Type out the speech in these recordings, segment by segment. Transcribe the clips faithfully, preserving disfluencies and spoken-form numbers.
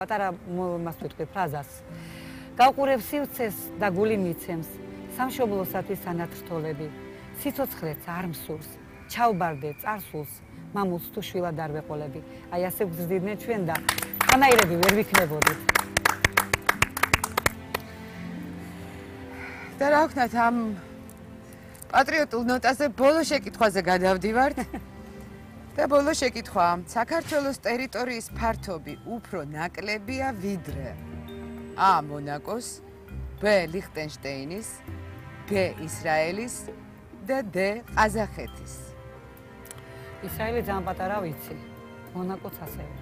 პატარა მას ვიტყვი ფრაზას. გავყურებ სივრცეს და გული მიცემს, სამშობლოსათვის ანათრთოლები. სიცოცხლეც არ მსურს, ჩავბარდე წარსულს, მამულს თუ შვილად არ ვეყოლები. აი ასე გზრდიდნენ ჩვენ და ხანაირები ვერ ვიქნებოდით. და რა ვქნათ ამ პატრიოტულ ნოტაზე ბოლო შეკითხვაზე გადავდივართ. და ბოლო შეკითხვა, საქართველოს ტერიტორიის ფართობი უფრო ნაკლებია ვიდრე A. მონაკოს, B. ლიხტენშტეინის, G. ისრაელის და D. ყაზახეთის. ისრაელი ძალიან პატარა ვიცი, მონაკოც ასევე.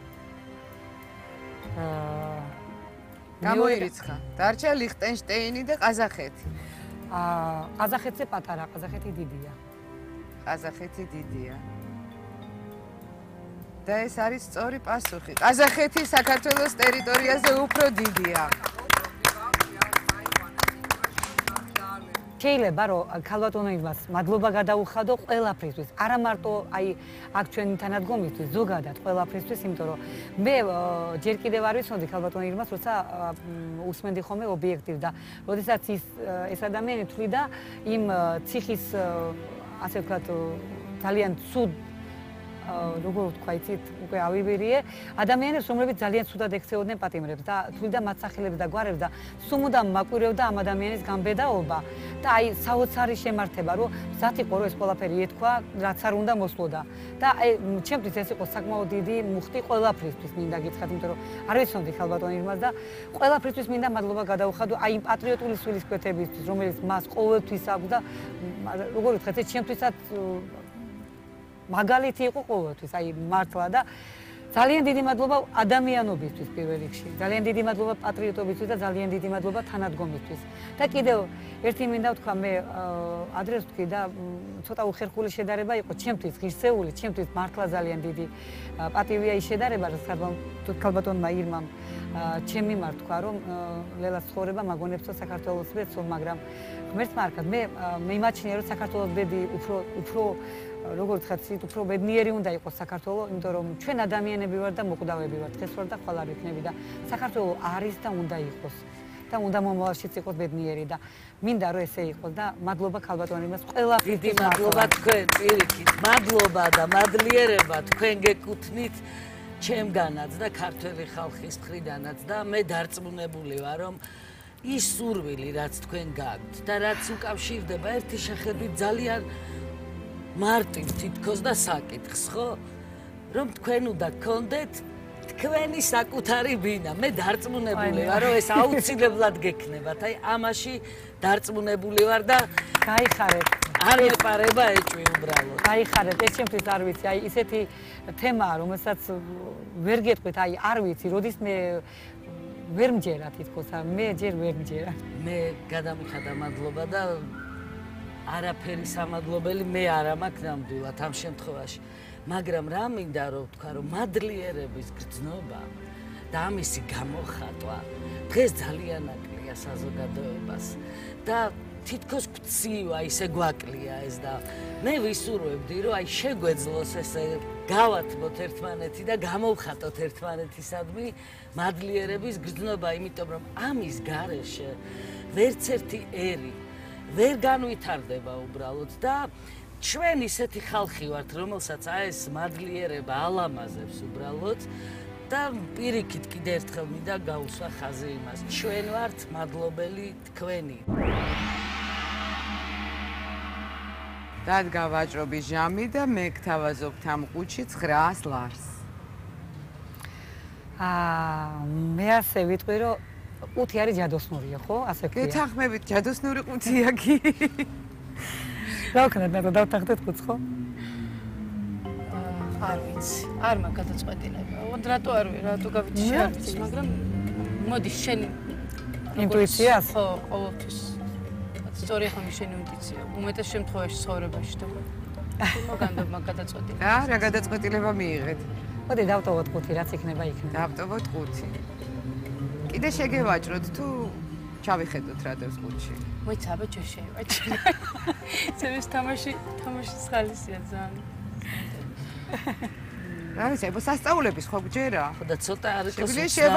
აა გამოირიცხა. დარჩა ლიხტენშტეინი და ყაზახეთი. აა ყაზახეთზე პატარა, ყაზახეთი დიდია. ყაზახეთი დიდია. და ეს არის სწორი პასუხი. ყაზახეთი საქართველოს ტერიტორიაზე უფრო დიდია. შეიძლება რომ ქალბატონებმაც მადლობა გადაუხადო ყველაფრისთვის, არა მარტო აი აქ ჩვენი თანადგომისთვის, ზოგადად ყველაფრისთვის, იმიტომ რომ მე ჯერ კიდევ არ ვიცოდი ქალბატონებმაც, როცა უსმენდი ხოლმე ობიექტივ და როდესაც ის ეს ადამიანი თვლიდა იმ ციხის ასე ვთქვათ ძალიან ცუდ როგორ ვთქვა იცით უკვე ავიბერიე ადამიანებს რომლებიც ძალიან ცუდად ექცეოდნენ პატიმრებს და თვლიდა მათ სახელებს და გვარებს და სუმუდამ მაკვირევდა ამ ადამიანის გამბედაობა და აი საოცარი შემართება რომ მზად იყო რომ ეს ყველაფერი ეთქვა რაც არ უნდა მოსვლოდა და აი ჩემთვის ეს იყო საკმაოდ დიდი მუხტი ყველაფრისთვის მინდა გითხრათ იმიტომ რომ არ ვიცოდი ხალბატონი იმას და ყველაფრისთვის მინდა მადლობა გადაუხადო აი იმ პატრიოტული სულისკვეთებისთვის რომელიც მას ყოველთვის აქვს და როგორ ვთქვათ ეს ჩემთვისაც მაგალითი იყო ყოველთვის, აი მართლა და ძალიან დიდი მადლობა ადამიანობისთვის პირველ რიგში. ძალიან დიდი მადლობა პატრიოტობისთვის და ძალიან დიდი მადლობა თანადგომისთვის. და კიდევ ერთი მინდა ვთქვა, მე ადრეს ვთქვი და ცოტა უხერხული შედარება იყო ჩემთვის ღირსეული, ჩემთვის მართლა ძალიან დიდი პატივია ის შედარება, რასაც ქალბატონმა ირმამ ჩემი მიმართ თქვა, რომ ლელას ცხოვრება მაგონებსო საქართველოს ბედს, მაგრამ ღმერთს მარკად მე მიმაჩნია, რომ საქართველოს ბედი უფრო უფრო როგორც ხაცით უფრო ბედნიერი უნდა იყოს საქართველოს, იმიტომ რომ ჩვენ ადამიანები ვართ და მოკვდავები ვართ, დღეს ვარ და ხვალ არ ვიქნები და საქართველოს არის და უნდა იყოს და უნდა მომავალშიც იყოს ბედნიერი და მინდა რომ ესე იყოს და მადლობა ქალბატონებმა ყველაფრის დიდი მადლობა თქვენ პირიქით, მადლობა და მადლიერება თქვენ გეკუთვნით ჩემგანაც და ქართველი ხალხის მხრიდანაც და მე დარწმუნებული ვარ რომ ის სურვილი რაც თქვენ გაქვთ და რაც უკავშირდება ერთი შეხედვით ძალიან მარტივ თითქოს და საკითხს, ხო? რომ თქვენ უნდა გქონდეთ თქვენი საკუთარი ბინა. მე დარწმუნებული ვარ, რომ ეს აუცილებლად გექნებათ. აი, ამაში დარწმუნებული ვარ და გაიხარეთ. არ ეპარება ეჭვი უბრალოდ. გაიხარეთ, ეს ჩემთვის არ ვიცი, აი ისეთი თემაა, რომელსაც ვერ გეტყვით, აი არ ვიცი, როდის მე ვერ მჯერა თითქოს, მე ჯერ ვერ მჯერა. მე გადამიხადა მადლობა და არაფერი სამადლობელი მე არ მაქვს ნამდვილად ამ შემთხვევაში. მაგრამ რა მინდა რომ ვთქვა, რომ მადლიერების გრძნობა და ამისი გამოხატვა დღეს ძალიან აკლია საზოგადოებას და თითქოს გცივა ისე გვაკლია ეს და მე ვისურვებდი რომ აი შეგვეძლოს ესე გავათმოთ ერთმანეთი და გამოვხატოთ ერთმანეთისადმი მადლიერების გრძნობა, იმიტომ რომ ამის გარეშე ვერც ერთი ერი ვერ განვითარდება უბრალოდ და ჩვენ ისეთი ხალხი ვართ, რომელსაც აი ეს მადლიერება ალამაზებს უბრალოდ და პირიქით კიდე ერთხელ მინდა გაუსვა ხაზი იმას. ჩვენ ვართ მადლობელი თქვენი. დადგა ვაჭრობის ჟამი და მე გთავაზობთ ამ ყუთში ცხრაას ლარს. აა მე ასე ვიტყვი რომ ყუთი არის ჯადოსნურია, ხო? ასე ვქია. გეთანხმებით, ჯადოსნური ყუთია კი. რა ვქნათ, მე დავთანხმდეთ ყუთს, ხო? არ ვიცი. არ მაგ გადაწყვეტილება. რატო არ ვი, რატო გავიჩი არ ვიცი, მაგრამ მოდი შენი ინტუიციას? ხო, ყოველთვის. სწორი ხომ შენი ინტუიცია. უმეტეს შემთხვევაში ცხოვრებაში და მაგანდო მაგ გადაწყვეტილება. რა, რა გადაწყვეტილება მიიღეთ? მოდი დავტოვოთ ყუთი, რაც იქნება იქნება. დავტოვოთ ყუთი. კიდე შეგევაჭროთ თუ ჩავიხედოთ რა დევს ყუთში. მოიცა ბაჭო შევაჭრო. ეს თამაში, თამაშის ხალისია ძალიან. რა ვიცი, აბა სასწაულების ხო გჯერა? ხო და ცოტა არ იყოს შეგვიძლია უცნაური.